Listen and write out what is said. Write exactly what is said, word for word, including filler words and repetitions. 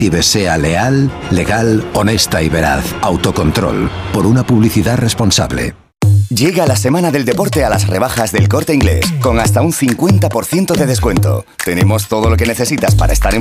Ibe sea leal, legal, honesta y veraz. Autocontrol. Por una publicidad responsable. Llega la semana del deporte a las rebajas del Corte Inglés, con hasta un cincuenta por ciento de descuento. Tenemos todo lo que necesitas para estar en